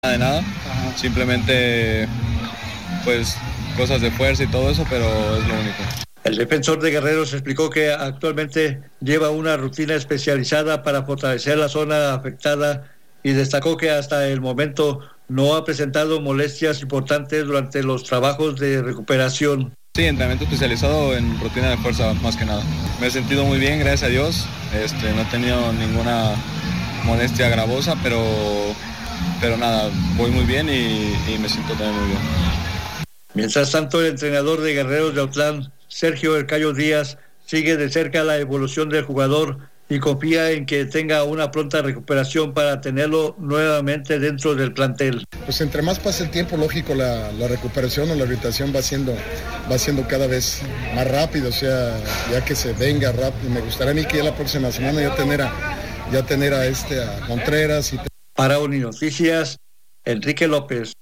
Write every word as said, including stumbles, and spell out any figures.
Nada de nada, Ajá. simplemente pues cosas de fuerza y todo eso, pero es lo único. El defensor de Guerreros explicó que actualmente lleva una rutina especializada para fortalecer la zona afectada y destacó que hasta el momento no ha presentado molestias importantes durante los trabajos de recuperación. Sí, entrenamiento especializado en rutina de fuerza más que nada. Me he sentido muy bien, gracias a Dios. Este, no he tenido ninguna molestia gravosa, pero, pero nada, voy muy bien y, y me siento también muy bien. Mientras tanto, el entrenador de Guerreros de Autlán, Sergio El Cayo Díaz, sigue de cerca la evolución del jugador y confía en que tenga una pronta recuperación para tenerlo nuevamente dentro del plantel. Pues entre más pasa el tiempo, lógico, la, la recuperación o la rehabilitación va siendo, va siendo cada vez más rápido, o sea, ya que se venga rápido. Me gustaría a mí que ya la próxima semana ya tener a, ya tener a, este, a Contreras. Y... Para Uninoticias, Enrique López.